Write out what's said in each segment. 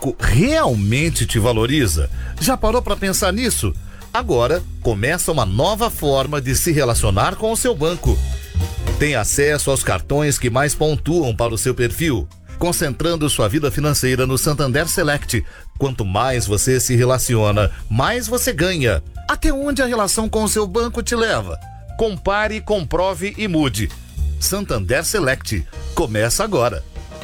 banco realmente te valoriza? Já parou para pensar nisso? Agora começa uma nova forma de se relacionar com o seu banco. Tem acesso aos cartões que mais pontuam para o seu perfil, concentrando sua vida financeira no Santander Select. Quanto mais você se relaciona, mais você ganha. Até onde a relação com o seu banco te leva? Compare, comprove e mude. Santander Select. Começa agora.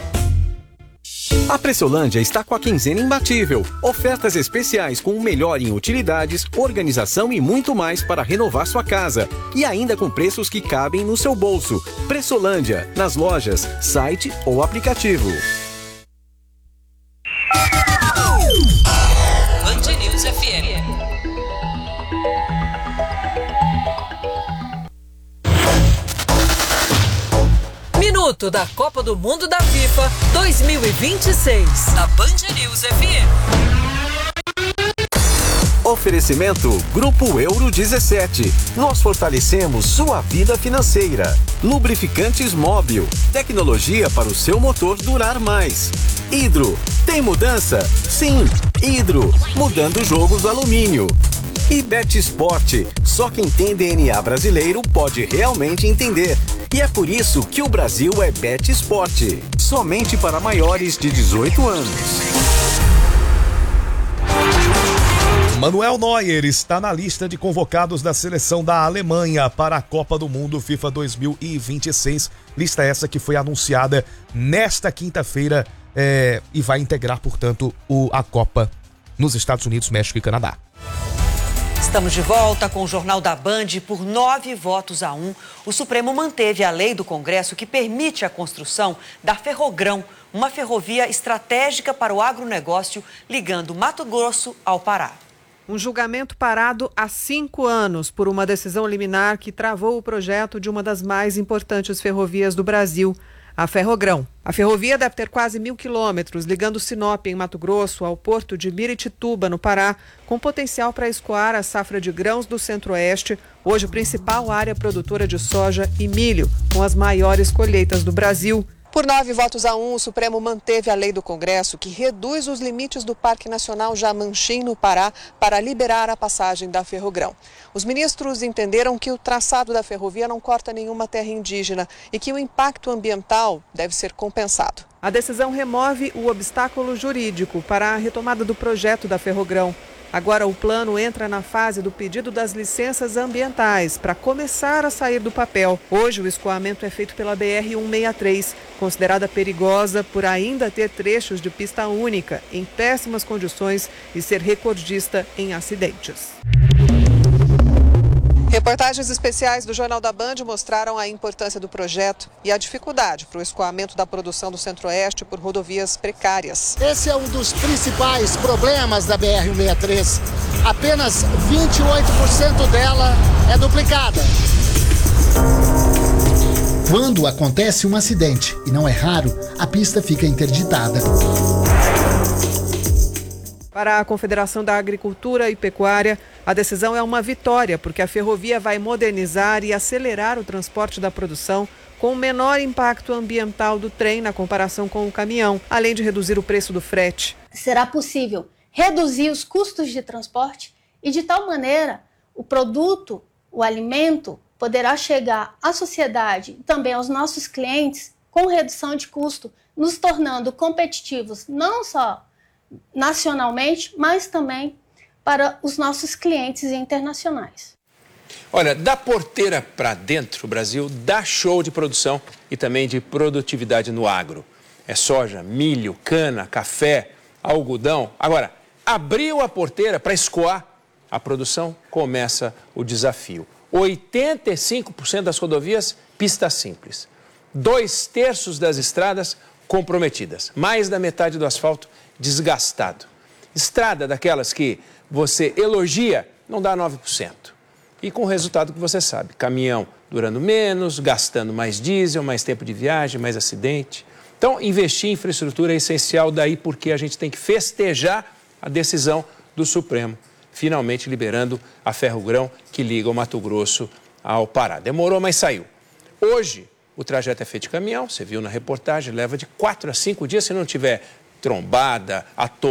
A Pressolândia está com a quinzena imbatível. Ofertas especiais com o melhor em utilidades, organização e muito mais para renovar sua casa. E ainda com preços que cabem no seu bolso. Pressolândia, nas lojas, site ou aplicativo. Band News FM. Minuto da Copa do Mundo da FIFA 2026, da Band News FM. Oferecimento Grupo Euro 17. Nós fortalecemos sua vida financeira. Lubrificantes Móbil. Tecnologia para o seu motor durar mais. Hidro. Tem mudança? Sim. Hidro. Mudando o jogo do alumínio. E Betsport. Só quem tem DNA brasileiro pode realmente entender. E é por isso que o Brasil é Betsport. Somente para maiores de 18 anos. Manuel Neuer está na lista de convocados da seleção da Alemanha para a Copa do Mundo FIFA 2026. Lista essa que foi anunciada nesta quinta-feira e vai integrar, portanto, a Copa nos Estados Unidos, México e Canadá. Estamos de volta com o Jornal da Band. Por 9-1, o Supremo manteve a lei do Congresso que permite a construção da Ferrogrão, uma ferrovia estratégica para o agronegócio ligando Mato Grosso ao Pará. Um julgamento parado há 5 anos por uma decisão liminar que travou o projeto de uma das mais importantes ferrovias do Brasil, a Ferrogrão. A ferrovia deve ter quase 1.000 quilômetros, ligando Sinop, em Mato Grosso, ao porto de Miritituba, no Pará, com potencial para escoar a safra de grãos do Centro-Oeste, hoje principal área produtora de soja e milho, com as maiores colheitas do Brasil. Por 9-1, o Supremo manteve a lei do Congresso que reduz os limites do Parque Nacional Jamanchim, no Pará, para liberar a passagem da Ferrogrão. Os ministros entenderam que o traçado da ferrovia não corta nenhuma terra indígena e que o impacto ambiental deve ser compensado. A decisão remove o obstáculo jurídico para a retomada do projeto da Ferrogrão. Agora o plano entra na fase do pedido das licenças ambientais para começar a sair do papel. Hoje o escoamento é feito pela BR-163, considerada perigosa por ainda ter trechos de pista única, em péssimas condições e ser recordista em acidentes. Reportagens especiais do Jornal da Band mostraram a importância do projeto e a dificuldade para o escoamento da produção do Centro-Oeste por rodovias precárias. Esse é um dos principais problemas da BR-163. Apenas 28% dela é duplicada. Quando acontece um acidente, e não é raro, a pista fica interditada. Para a Confederação da Agricultura e Pecuária, a decisão é uma vitória, porque a ferrovia vai modernizar e acelerar o transporte da produção com o menor impacto ambiental do trem na comparação com o caminhão, além de reduzir o preço do frete. Será possível reduzir os custos de transporte e, de tal maneira, o produto, o alimento, poderá chegar à sociedade e também aos nossos clientes com redução de custo, nos tornando competitivos não só nacionalmente, mas também para os nossos clientes internacionais. Olha, da porteira para dentro, o Brasil dá show de produção e também de produtividade no agro. É soja, milho, cana, café, algodão. Agora, abriu a porteira para escoar, a produção começa o desafio. 85% das rodovias, pista simples. 2/3 das estradas comprometidas. Mais da metade do asfalto desgastado. Estrada daquelas que você elogia, não dá 9%. E com o resultado que você sabe, caminhão durando menos, gastando mais diesel, mais tempo de viagem, mais acidente. Então, investir em infraestrutura é essencial, daí porque a gente tem que festejar a decisão do Supremo, finalmente liberando a Ferrogrão que liga o Mato Grosso ao Pará. Demorou, mas saiu. Hoje, o trajeto é feito de caminhão, você viu na reportagem, leva de 4 a 5 dias se não tiver trombada,